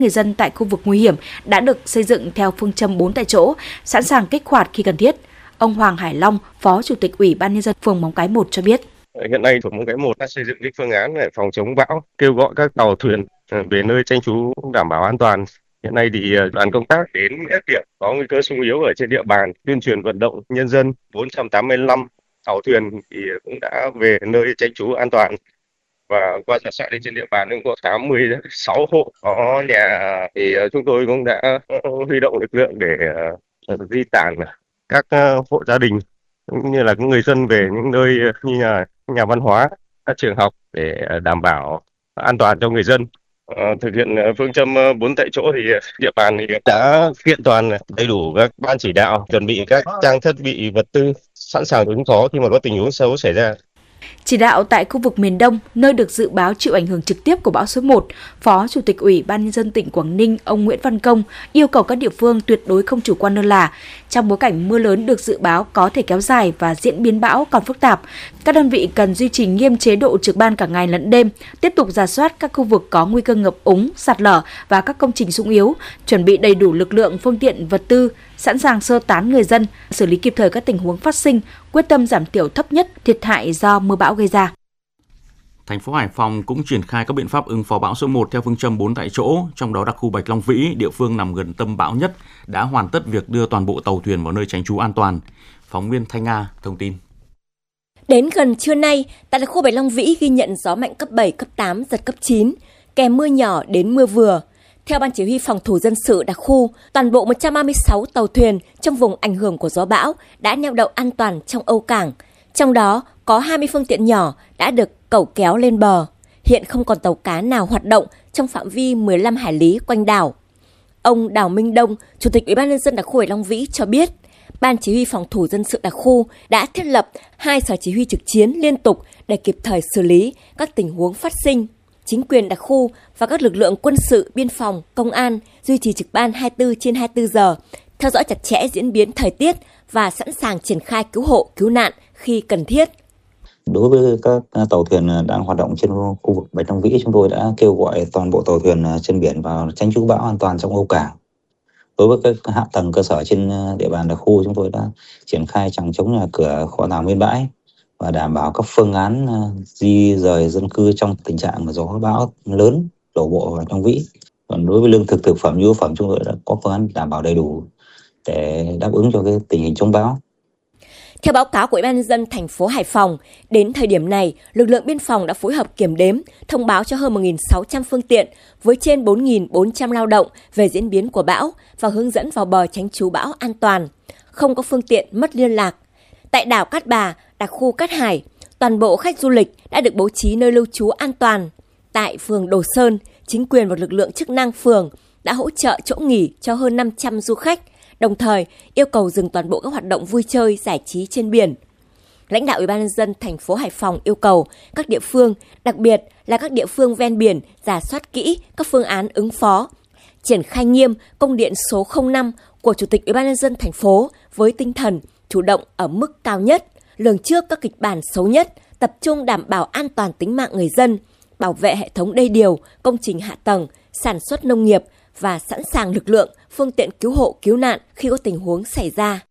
Người dân tại khu vực nguy hiểm đã được xây dựng theo phương châm 4 tại chỗ, sẵn sàng kích hoạt khi cần thiết. Ông Hoàng Hải Long, Phó Chủ tịch Ủy ban Nhân dân phường Móng Cái 1 cho biết. Hiện nay phường Móng Cái 1 đã xây dựng cái phương án để phòng chống bão, kêu gọi các tàu thuyền về nơi tránh trú đảm bảo an toàn. Hiện nay thì đoàn công tác đến các điểm có nguy cơ xung yếu ở trên địa bàn, tuyên truyền vận động nhân dân. 485 tàu thuyền thì cũng đã về nơi tránh trú an toàn. Và qua giả soát trên địa bàn cũng có 86 hộ có nhà, thì chúng tôi cũng đã huy động lực lượng để di tản các hộ gia đình cũng như là người dân về những nơi như nhà văn hóa, các trường học để đảm bảo an toàn cho người dân. Thực hiện phương châm 4 tại chỗ thì địa bàn thì đã kiện toàn đầy đủ các ban chỉ đạo, chuẩn bị các trang thiết bị vật tư sẵn sàng ứng phó khi mà có tình huống xấu xảy ra. Chỉ đạo tại khu vực miền Đông, nơi được dự báo chịu ảnh hưởng trực tiếp của bão số 1, Phó Chủ tịch Ủy ban Nhân dân tỉnh Quảng Ninh, ông Nguyễn Văn Công yêu cầu các địa phương tuyệt đối không chủ quan lơ là. Trong bối cảnh mưa lớn được dự báo có thể kéo dài và diễn biến bão còn phức tạp, các đơn vị cần duy trì nghiêm chế độ trực ban cả ngày lẫn đêm, tiếp tục rà soát các khu vực có nguy cơ ngập úng, sạt lở và các công trình xung yếu, chuẩn bị đầy đủ lực lượng, phương tiện, vật tư, sẵn sàng sơ tán người dân, xử lý kịp thời các tình huống phát sinh, quyết tâm giảm thiểu thấp nhất thiệt hại do mưa bão gây ra. Thành phố Hải Phòng cũng triển khai các biện pháp ứng phó bão số 1 theo phương châm 4 tại chỗ, trong đó đặc khu Bạch Long Vĩ, địa phương nằm gần tâm bão nhất, đã hoàn tất việc đưa toàn bộ tàu thuyền vào nơi tránh trú an toàn. Phóng viên Thanh Nga thông tin. Đến gần trưa nay, tại đặc khu Bạch Long Vĩ ghi nhận gió mạnh cấp 7, cấp 8, giật cấp 9, kèm mưa nhỏ đến mưa vừa. Theo Ban Chỉ huy Phòng thủ dân sự đặc khu, toàn bộ 136 tàu thuyền trong vùng ảnh hưởng của gió bão đã neo đậu an toàn trong âu cảng. Trong đó có 20 phương tiện nhỏ đã được cẩu kéo lên bờ. Hiện không còn tàu cá nào hoạt động trong phạm vi 15 hải lý quanh đảo. Ông Đào Minh Đông, Chủ tịch Ủy ban Nhân dân đặc khu Bạch Long Vĩ cho biết, Ban Chỉ huy Phòng thủ dân sự đặc khu đã thiết lập 2 sở chỉ huy trực chiến liên tục để kịp thời xử lý các tình huống phát sinh. Chính quyền đặc khu và các lực lượng quân sự, biên phòng, công an duy trì trực ban 24/24 giờ, theo dõi chặt chẽ diễn biến thời tiết và sẵn sàng triển khai cứu hộ, cứu nạn khi cần thiết. Đối với các tàu thuyền đang hoạt động trên khu vực Bạch Long Vĩ, chúng tôi đã kêu gọi toàn bộ tàu thuyền trên biển vào tránh trú bão an toàn trong âu cảng. Đối với các hạ tầng cơ sở trên địa bàn đặc khu, chúng tôi đã triển khai chằng chống nhà cửa, kho tàng bến bãi và đảm bảo các phương án di rời dân cư trong tình trạng gió bão lớn đổ bộ vào Bạch Long Vĩ. Còn đối với lương thực, thực phẩm, nhu yếu phẩm, chúng tôi đã có phương án đảm bảo đầy đủ để đáp ứng cho cái tình hình chống bão. Theo báo cáo của Ủy ban Nhân dân thành phố Hải Phòng, đến thời điểm này, lực lượng biên phòng đã phối hợp kiểm đếm, thông báo cho hơn 1.600 phương tiện với trên 4.400 lao động về diễn biến của bão và hướng dẫn vào bờ tránh trú bão an toàn. Không có phương tiện mất liên lạc. Tại đảo Cát Bà, đặc khu Cát Hải, toàn bộ khách du lịch đã được bố trí nơi lưu trú an toàn. Tại phường Đồ Sơn, chính quyền và lực lượng chức năng phường đã hỗ trợ chỗ nghỉ cho hơn 500 du khách, đồng thời yêu cầu dừng toàn bộ các hoạt động vui chơi, giải trí trên biển. Lãnh đạo Ủy ban Nhân dân thành phố Hải Phòng yêu cầu các địa phương, đặc biệt là các địa phương ven biển, rà soát kỹ các phương án ứng phó, triển khai nghiêm công điện số 05 của Chủ tịch Ủy ban Nhân dân thành phố với tinh thần chủ động ở mức cao nhất, lường trước các kịch bản xấu nhất, tập trung đảm bảo an toàn tính mạng người dân, bảo vệ hệ thống đê điều, công trình hạ tầng, sản xuất nông nghiệp và sẵn sàng lực lượng, phương tiện cứu hộ, cứu nạn khi có tình huống xảy ra.